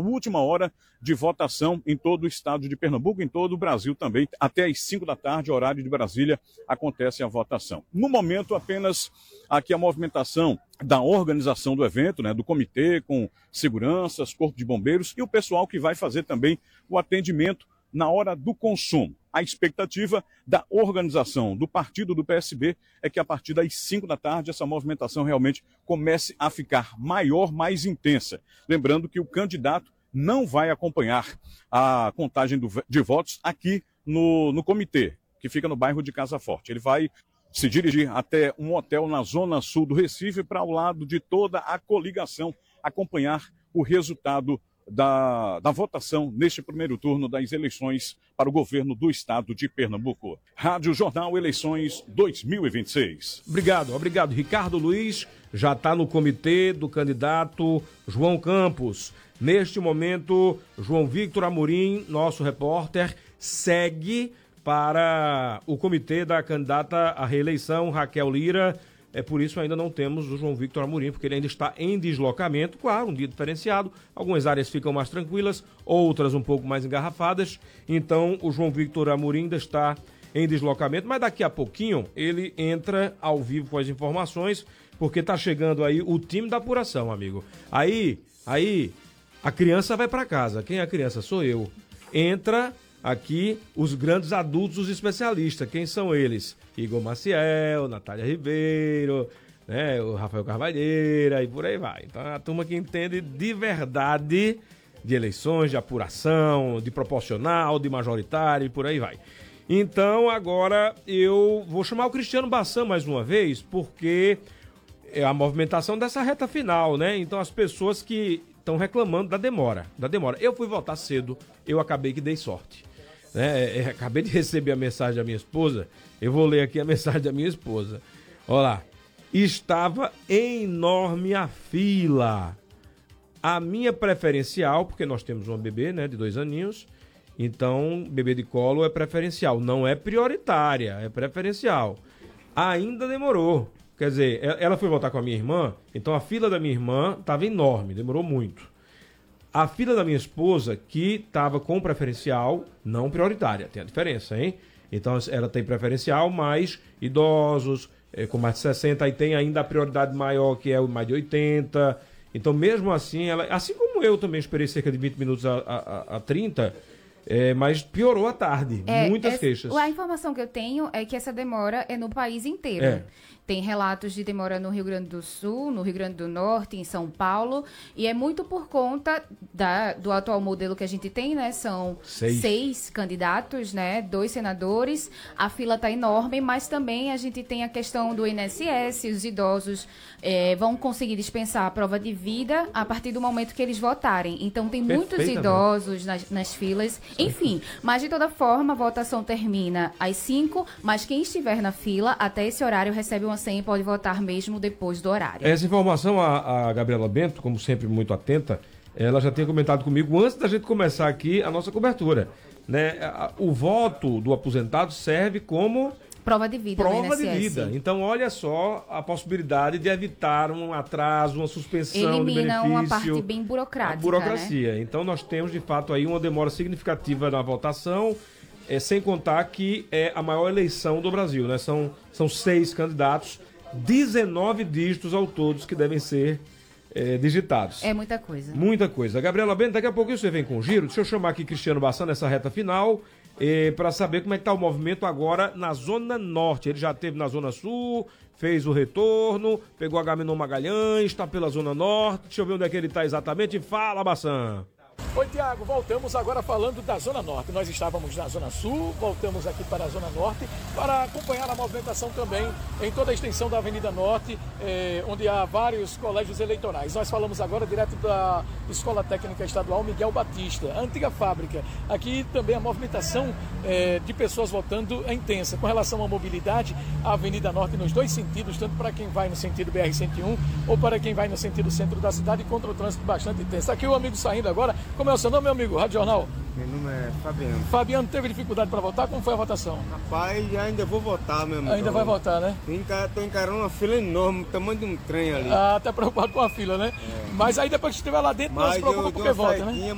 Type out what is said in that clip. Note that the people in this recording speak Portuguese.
última hora de votação em todo o estado de Pernambuco, em todo o Brasil também. Até às 5 da tarde, horário de Brasília, acontece a votação. No momento, apenas aqui a movimentação da organização do evento, né, do comitê, com seguranças, corpo de bombeiros e o pessoal que vai fazer também o atendimento na hora do consumo. A expectativa da organização do partido do PSB é que a partir das 5 da tarde essa movimentação realmente comece a ficar maior, mais intensa. Lembrando que o candidato não vai acompanhar a contagem de votos aqui no comitê, que fica no bairro de Casa Forte. Ele vai se dirigir até um hotel na zona sul do Recife para ao lado de toda a coligação acompanhar o resultado da votação neste primeiro turno das eleições para o governo do estado de Pernambuco. Rádio Jornal Eleições 2026. Obrigado. Ricardo Luiz já está no comitê do candidato João Campos. Neste momento, João Victor Amorim, nosso repórter, segue para o comitê da candidata à reeleição, Raquel Lira. É por isso ainda não temos o João Victor Amorim, porque ele ainda está em deslocamento. Claro, um dia diferenciado, algumas áreas ficam mais tranquilas, outras um pouco mais engarrafadas. Então, o João Victor Amorim ainda está em deslocamento, mas daqui a pouquinho ele entra ao vivo com as informações, porque está chegando aí o time da apuração, amigo. Aí, a criança vai para casa. Quem é a criança? Sou eu. Entra aqui os grandes adultos, os especialistas. Quem são eles? Igor Maciel, Natália Ribeiro, né, o Rafael Carvalheira e por aí vai. Então, a turma que entende de verdade de eleições, de apuração, de proporcional, de majoritário e por aí vai. Então, agora eu vou chamar o Cristiano Bassan mais uma vez, porque é a movimentação dessa reta final, né? Então, as pessoas que estão reclamando da demora. Eu fui votar cedo, eu acabei que dei sorte. Acabei de receber a mensagem da minha esposa. Eu vou ler aqui a mensagem da minha esposa. Olha lá. Estava enorme a fila. A minha preferencial, porque nós temos uma bebê, né, de 2 aninhos. Então, bebê de colo é preferencial. Não é prioritária, é preferencial. Ainda demorou. Quer dizer, ela foi votar com a minha irmã. Então, a fila da minha irmã estava enorme, demorou muito. A fila da minha esposa, que estava com preferencial, não prioritária. Tem a diferença, hein? Então, ela tem preferencial, mais idosos, com mais de 60, aí tem ainda a prioridade maior, que é o mais de 80. Então, mesmo assim, ela, assim como eu também esperei cerca de 20 minutos a 30, mas piorou à tarde. Muitas queixas. A informação que eu tenho é que essa demora é no país inteiro. Tem relatos de demora no Rio Grande do Sul, no Rio Grande do Norte, em São Paulo, e é muito por conta do atual modelo que a gente tem, né? São 6 candidatos, né? 2 senadores, a fila está enorme, mas também a gente tem a questão do INSS, os idosos vão conseguir dispensar a prova de vida a partir do momento que eles votarem. Então tem muitos idosos nas filas, enfim, mas de toda forma a votação termina às 5, mas quem estiver na fila até esse horário recebe uma senha e pode votar mesmo depois do horário. Essa informação, a Gabriela Bento, como sempre muito atenta, ela já tinha comentado comigo antes da gente começar aqui a nossa cobertura, né? O voto do aposentado serve como prova de vida. Então, olha só a possibilidade de evitar um atraso, uma suspensão de benefício. Elimina uma parte bem burocrática. A burocracia. Né? Então, nós temos, de fato, aí uma demora significativa na votação, sem contar que é a maior eleição do Brasil, né? São 6 candidatos, 19 dígitos ao todos que devem ser digitados. É muita coisa. Muita coisa. Gabriela Bento, daqui a pouco você vem com o giro. Deixa eu chamar aqui Cristiano Bassan nessa reta final, para saber como é que está o movimento agora na Zona Norte. Ele já esteve na Zona Sul, fez o retorno, pegou a Agamenon Magalhães, está pela Zona Norte. Deixa eu ver onde é que ele está exatamente. Fala, Bassan. Oi, Tiago, voltamos agora falando da Zona Norte. Nós estávamos na Zona Sul, voltamos aqui para a Zona Norte para acompanhar a movimentação também em toda a extensão da Avenida Norte, onde há vários colégios eleitorais. Nós falamos agora direto da Escola Técnica Estadual Miguel Batista, a antiga fábrica. Aqui também a movimentação de pessoas votando é intensa. Com relação à mobilidade, a Avenida Norte nos 2 sentidos, tanto para quem vai no sentido BR-101 ou para quem vai no sentido centro da cidade, contra o trânsito bastante intenso. Aqui o amigo saindo agora. Como é o seu nome, meu amigo? Rádio Jornal? Meu nome é Fabiano. Fabiano, teve dificuldade para votar? Como foi a votação? Rapaz, ainda vou votar, meu amigo. Ainda vai votar, né? Tô encarando uma fila enorme, tamanho de um trem ali. Tá preocupado com a fila, né? Mas aí depois que estiver lá dentro, não se preocupa porque vota, né?